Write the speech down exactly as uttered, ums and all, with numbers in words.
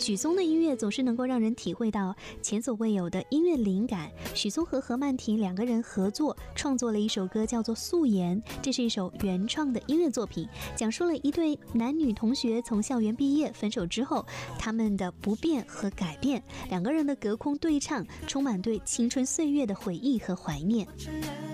许嵩的音乐总是能够让人体会到前所未有的音乐灵感。许嵩和何曼婷两个人合作创作了一首歌，叫做《素颜》，这是一首原创的音乐作品，讲述了一对男女同学从校园毕业分手之后，他们的不变和改变，两个人的隔空对唱，充满对青春岁月的回忆和怀念。